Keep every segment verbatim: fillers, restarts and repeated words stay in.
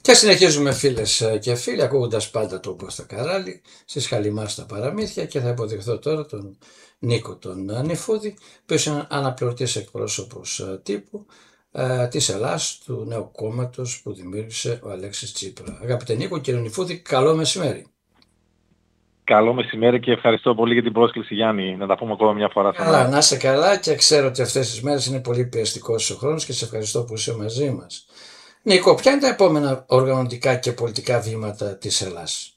Και συνεχίζουμε φίλες και φίλοι, ακούγοντας πάντα το Κώστα Καράλη στις Χαλιμά στα παραμύθια, και θα υποδεχθώ τώρα τον Νίκο τον Νιφούδη, που είναι αναπληρωτής εκπρόσωπος τύπου ε, της Ελλάς, του νέου κόμματος που δημιούργησε ο Αλέξης Τσίπρα. Αγαπητέ Νίκο, κύριε Νιφούδη, καλό μεσημέρι. Καλό μεσημέρι και ευχαριστώ πολύ για την πρόσκληση, Γιάννη, να τα πούμε ακόμα μια φορά στον Καλά, αέρα. να είσαι καλά, και ξέρω ότι αυτές τις μέρες είναι πολύ πιεστικός ο χρόνος και σε ευχαριστώ που είσαι μαζί μας. Νίκο, ποια είναι τα επόμενα οργανωτικά και πολιτικά βήματα της Ελλάς?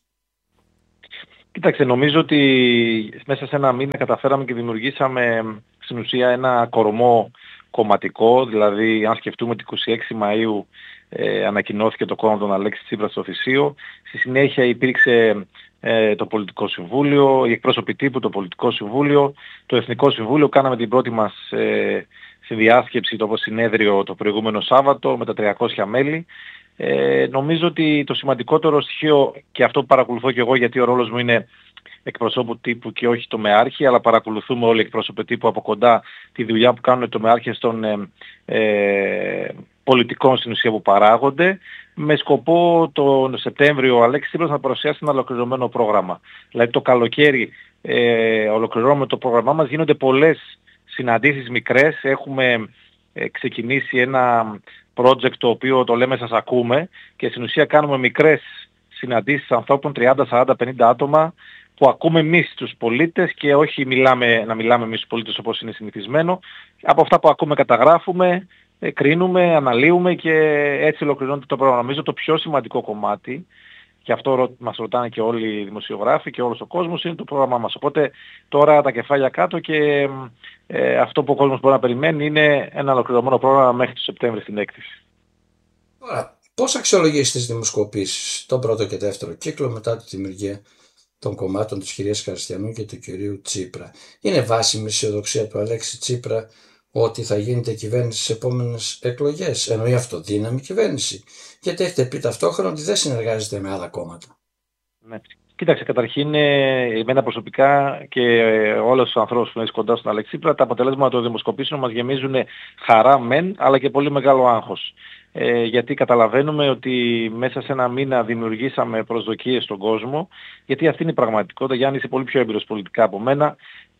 Κοίταξε, νομίζω ότι μέσα σε ένα μήνα καταφέραμε και δημιουργήσαμε στην ουσία ένα κορμό κομματικό, δηλαδή αν σκεφτούμε ότι είκοσι έξι Μαΐου ε, ανακοινώθηκε το κόμμα των Αλέξη Τσίπρα στο Θησίο, στη συνέχεια υπήρξε ε, το Πολιτικό Συμβούλιο, οι εκπρόσωποι τύπου, το Πολιτικό Συμβούλιο, το Εθνικό Συμβούλιο, κάναμε την πρώτη μας ε, συνδιάσκεψη, το συνέδριο το προηγούμενο Σάββατο με τα τριακόσια μέλη. Ε, νομίζω ότι το σημαντικότερο στοιχείο, και αυτό που παρακολουθώ και εγώ, γιατί ο ρόλος μου είναι εκπροσώπου τύπου και όχι τομεάρχη, αλλά παρακολουθούμε όλοι οι εκπρόσωποι τύπου από κοντά τη δουλειά που κάνουν οι τομεάρχες των ε, ε, πολιτικών στην ουσία που παράγονται, με σκοπό τον Σεπτέμβριο ο Αλέξης Τσίπρας να παρουσιάσει ένα ολοκληρωμένο πρόγραμμα. Δηλαδή το καλοκαίρι ε, ολοκληρώνουμε το πρόγραμμά μας, γίνονται πολλές συναντήσεις μικρές, έχουμε ε, ξεκινήσει ένα project το οποίο το λέμε σας ακούμε, και στην ουσία κάνουμε μικρές συναντήσεις ανθρώπων τριάντα, σαράντα, πενήντα άτομα που ακούμε εμείς τους πολίτες και όχι μιλάμε, να μιλάμε εμείς τους πολίτες όπως είναι συνηθισμένο. Από αυτά που ακούμε καταγράφουμε, ε, κρίνουμε, αναλύουμε και έτσι ολοκληρώνεται το πρόγραμμα. Νομίζω το πιο σημαντικό κομμάτι, και αυτό ρω- μας ρωτάνε και όλοι οι δημοσιογράφοι και όλος ο κόσμος, είναι το πρόγραμμά μας. Οπότε τώρα τα κεφάλια κάτω και ε, αυτό που ο κόσμος μπορεί να περιμένει είναι ένα ολοκληρωμένο πρόγραμμα μέχρι το Σεπτέμβριο στην έκθεση. Τώρα, πώς αξιολογείς τις δημοσκοπήσεις, τον πρώτο και δεύτερο κύκλο μετά τη δημιουργία των κομμάτων της κυρίας Χριστιανού και του κυρίου Τσίπρα? Είναι βάσιμη η αισιοδοξία του Αλέξη Τσίπρα ότι θα γίνεται κυβέρνηση στις επόμενες εκλογές? Εννοεί αυτοδύναμη κυβέρνηση? Γιατί έχετε πει ταυτόχρονα ότι δεν συνεργάζεται με άλλα κόμματα. Ναι. Κοίταξε, καταρχήν ε, εμένα προσωπικά και ε, όλους τους ανθρώπους που είναι κοντά στον Αλέξη Τσίπρα, τα αποτελέσματα των δημοσκοπήσεων μας γεμίζουν χαρά μεν, αλλά και πολύ μεγάλο άγχος. Ε, γιατί καταλαβαίνουμε ότι μέσα σε ένα μήνα δημιουργήσαμε προσδοκίες στον κόσμο, γιατί αυτή είναι η πραγματικότητα. Γιάννη, είσαι πολύ πιο έμπειρος πολιτικά από μένα.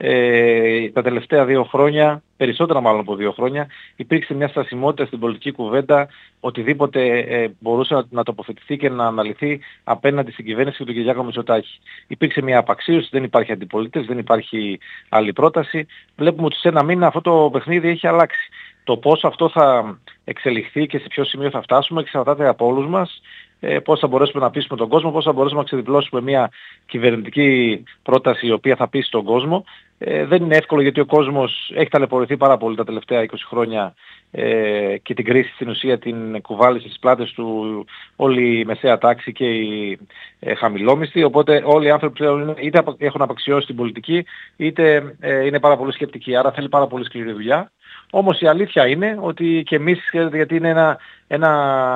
Ε, τα τελευταία δύο χρόνια, περισσότερα μάλλον από δύο χρόνια, υπήρξε μια στασιμότητα στην πολιτική κουβέντα, οτιδήποτε ε, μπορούσε να, να τοποθετηθεί και να αναλυθεί απέναντι στην κυβέρνηση του Κυριάκου Μητσοτάκη. Υπήρξε μια απαξίωση, δεν υπάρχει αντιπολίτευση, δεν υπάρχει άλλη πρόταση. Βλέπουμε ότι σε ένα μήνα αυτό το παιχνίδι έχει αλλάξει. Το πώς αυτό θα εξελιχθεί και σε ποιο σημείο θα φτάσουμε εξαρτάται από όλους μας. Ε, πώς θα μπορέσουμε να πείσουμε τον κόσμο, πώς θα μπορέσουμε να ξεδιπλώσουμε μια κυβερνητική πρόταση η οποία θα πείσει τον κόσμο. Ε, δεν είναι εύκολο, γιατί ο κόσμος έχει ταλαιπωρηθεί πάρα πολύ τα τελευταία είκοσι χρόνια ε, και την κρίση στην ουσία την κουβάλισε στις πλάτες του όλη η μεσαία τάξη και η ε, χαμηλόμισθη. Οπότε όλοι οι άνθρωποι πλέον είτε έχουν απαξιώσει την πολιτική, είτε ε, είναι πάρα πολύ σκεπτικοί. Άρα θέλει πάρα πολύ σκληρή δουλειά. Όμως η αλήθεια είναι ότι και εμείς, γιατί είναι ένα, ένα,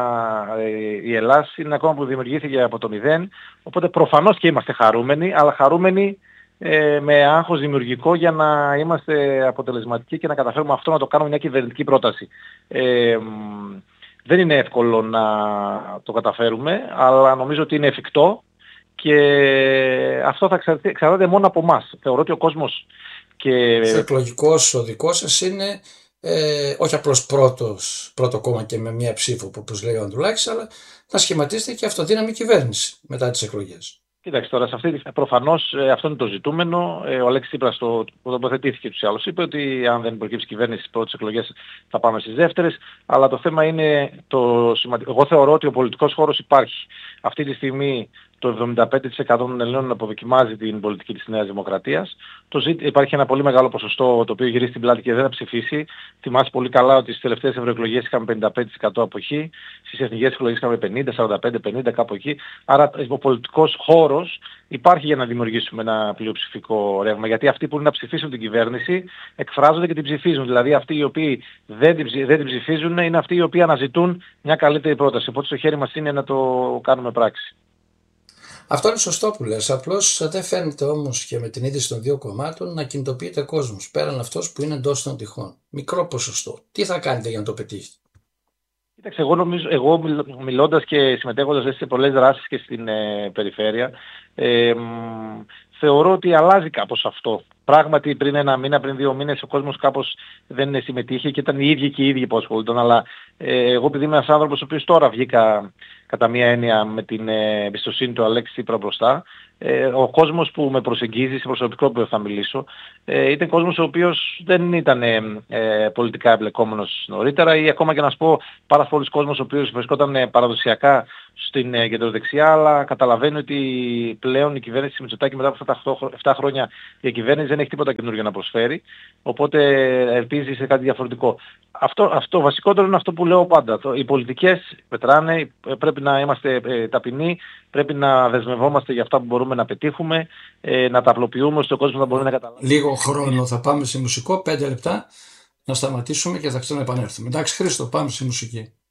η Ελλάδα είναι ένα κόμμα που δημιουργήθηκε από το μηδέν, οπότε προφανώς και είμαστε χαρούμενοι, αλλά χαρούμενοι ε, με άγχος δημιουργικό για να είμαστε αποτελεσματικοί και να καταφέρουμε αυτό να το κάνουμε μια κυβερνητική πρόταση. Ε, δεν είναι εύκολο να το καταφέρουμε, αλλά νομίζω ότι είναι εφικτό και αυτό θα εξαρτάται μόνο από εμάς. Θεωρώ ότι ο κόσμος και... Ο εκλογικός ο δικός σας είναι ε, όχι απλώς πρώτος, πρώτο κόμμα και με μία ψήφο που όπως λέει ο Ανδρουλάκης, αλλά να σχηματίσετε και αυτοδύναμη κυβέρνηση μετά τις εκλογές. Κοίταξε τώρα, σε αυτή, τη- προφανώς ε, αυτό είναι το ζητούμενο. Ε, ο Αλέξης Τσίπρας το, το τοποθετήθηκε τους άλλους. Είπε ότι αν δεν προκύψει κυβέρνηση στις πρώτες εκλογές θα πάμε στις δεύτερες. Αλλά το θέμα είναι το σημαντικό. Εγώ θεωρώ ότι ο πολιτικός χώρος υπάρχει. Αυτή τη στιγμή το εβδομήντα πέντε τοις εκατό των Ελλήνων αποδοκιμάζει την πολιτική της Νέας Δημοκρατίας. Το ζήτη... Υπάρχει ένα πολύ μεγάλο ποσοστό το οποίο γυρίσει την πλάτη και δεν θα ψηφίσει. Θυμάσαι πολύ καλά ότι στις τελευταίες ευρωεκλογές είχαμε πενήντα πέντε τοις εκατό αποχή, στις εθνικές εκλογές είχαμε πενήντα, σαράντα πέντε, πενήντα κάπου εκεί. Άρα ο πολιτικός χώρος υπάρχει για να δημιουργήσουμε ένα πλειοψηφικό ρεύμα. Γιατί αυτοί που είναι να ψηφίσουν την κυβέρνηση εκφράζονται και την ψηφίζουν. Δηλαδή αυτοί οι οποίοι δεν την, ψη- δεν την ψηφίζουν είναι αυτοί οι οποίοι αναζητούν μια καλύτερη πρόταση. Οπότε στο χέρι μας είναι να το κάνουμε πράξη. Αυτό είναι σωστό που λες, απλώς δεν φαίνεται όμως και με την είδηση των δύο κομμάτων να κινητοποιείται κόσμος, πέραν αυτός που είναι εντός των τυχών. Μικρό ποσοστό. Τι θα κάνετε για να το πετύχετε? Κοίταξε, εγώ νομίζω, εγώ μιλ- μιλώντας και συμμετέχοντας σε πολλές δράσεις και στην ε, περιφέρεια, ε, μ, θεωρώ ότι αλλάζει κάπως αυτό. Πράγματι πριν ένα μήνα, πριν δύο μήνες ο κόσμος κάπως δεν συμμετείχε και ήταν οι ίδιοι και οι ίδιοι που ασχολούνταν. Αλλά ε, εγώ επειδή είμαι ένας άνθρωπος ο οποίος τώρα βγήκα κατά μία έννοια με την ε, εμπιστοσύνη του Αλέξη Τσίπρα μπροστά, ε, ο κόσμος που με προσεγγίζει, σε προσωπικό επίπεδο θα μιλήσω, ε, ήταν κόσμος ο οποίος δεν ήταν ε, ε, πολιτικά εμπλεκόμενος νωρίτερα ή ακόμα και να σου πω πάρα πολλοί κόσμος ο οποίος βρισκόταν ε, παραδοσιακά στην ε, κεντροδεξιά, αλλά καταλαβαίνει ότι πλέον η κυβέρνηση Μητσοτάκη μετά από αυτά τα επτά χρόνια η κυβέρνηση δεν έχει τίποτα καινούργιο να προσφέρει, οπότε ελπίζει σε κάτι διαφορετικό. Αυτό, αυτό βασικότερο είναι αυτό που λέω πάντα. Το, οι πολιτικές πετράνε, ε, πρέπει να είμαστε ε, ταπεινοί, πρέπει να δεσμευόμαστε για αυτά που μπορούμε να πετύχουμε, ε, να τα απλοποιούμε ώστε ο κόσμος να μπορεί να καταλάβει. Λίγο χρόνο θα πάμε σε μουσικό, πέντε λεπτά να σταματήσουμε και θα ξαναεπανέλθουμε. Εντάξει Χρήστο, πάμε σε μουσική.